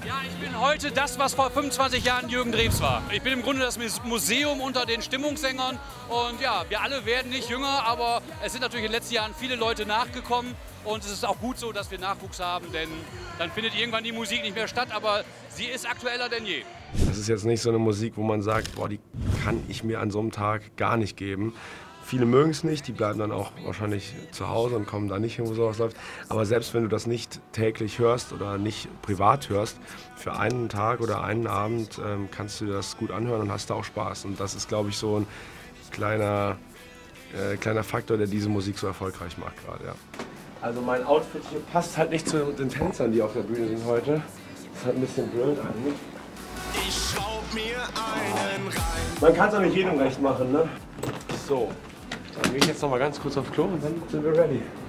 Ja, ich bin heute das, was vor 25 Jahren Jürgen Drews war. Ich bin im Grunde das Museum unter den Stimmungssängern. Und ja, wir alle werden nicht jünger, aber es sind natürlich in den letzten Jahren viele Leute nachgekommen. Und es ist auch gut so, dass wir Nachwuchs haben, denn dann findet irgendwann die Musik nicht mehr statt, aber sie ist aktueller denn je. Das ist jetzt nicht so eine Musik, wo man sagt, boah, die kann ich mir an so einem Tag gar nicht geben. Viele mögen es nicht, die bleiben dann auch wahrscheinlich zu Hause und kommen da nicht hin, wo sowas läuft. Aber selbst wenn du das nicht täglich hörst oder nicht privat hörst, für einen Tag oder einen Abend kannst du dir das gut anhören und hast da auch Spaß. Und das ist, glaube ich, so ein kleiner Faktor, der diese Musik so erfolgreich macht gerade. Ja. Also mein Outfit hier passt halt nicht zu den Tänzern, die auf der Bühne sind heute. Das ist halt ein bisschen blöd eigentlich. Ich schraub mir einen rein. Man kann es auch nicht jedem recht machen, ne? So, dann gehe ich jetzt noch mal ganz kurz aufs Klo und dann sind wir ready.